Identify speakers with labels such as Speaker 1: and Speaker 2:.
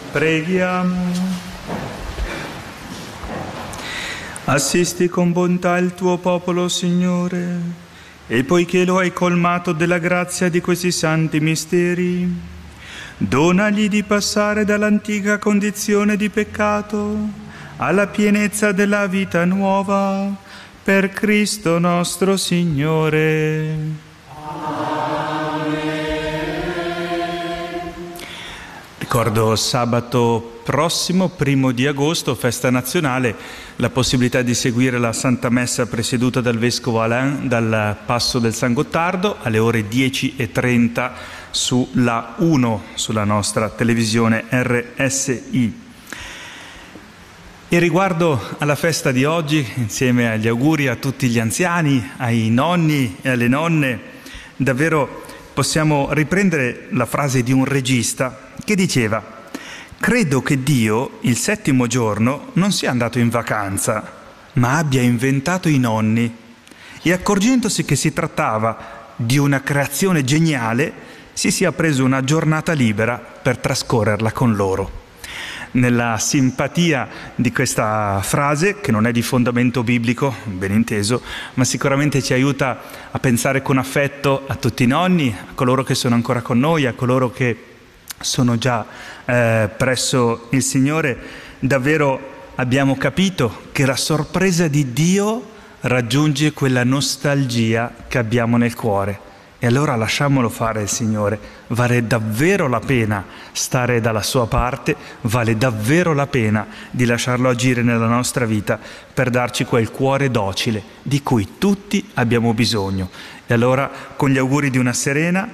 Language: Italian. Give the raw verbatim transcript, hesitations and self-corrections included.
Speaker 1: Preghiamo. Assisti con bontà il tuo popolo, Signore, e poiché lo hai colmato della grazia di questi santi misteri, donagli di passare dall'antica condizione di peccato alla pienezza della vita nuova, per Cristo nostro Signore. Ricordo sabato prossimo, primo di agosto, festa nazionale, la possibilità di seguire la Santa Messa presieduta dal Vescovo Alain dal Passo del San Gottardo alle ore dieci e trenta sulla uno, sulla nostra televisione R S I. E riguardo alla festa di oggi, insieme agli auguri a tutti gli anziani, ai nonni e alle nonne, davvero possiamo riprendere la frase di un regista che diceva: credo che Dio il settimo giorno non sia andato in vacanza, ma abbia inventato i nonni, e accorgendosi che si trattava di una creazione geniale, si sia preso una giornata libera per trascorrerla con loro. Nella simpatia di questa frase, che non è di fondamento biblico, ben inteso, ma sicuramente ci aiuta a pensare con affetto a tutti i nonni, a coloro che sono ancora con noi, a coloro che sono già eh, presso il Signore, davvero abbiamo capito che la sorpresa di Dio raggiunge quella nostalgia che abbiamo nel cuore. E allora lasciamolo fare il Signore, vale davvero la pena stare dalla sua parte, vale davvero la pena di lasciarlo agire nella nostra vita per darci quel cuore docile di cui tutti abbiamo bisogno. E allora, con gli auguri di una serena